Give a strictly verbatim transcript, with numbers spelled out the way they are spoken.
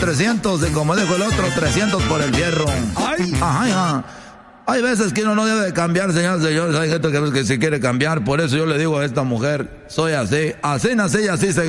trescientos y como dijo el otro, trescientos por el fierro. Ay. Ajá, ajá. Hay veces que uno no debe de cambiar, señores, señores. Hay gente que, que se quiere cambiar. Por eso yo le digo a esta mujer, soy así. Así nací y así se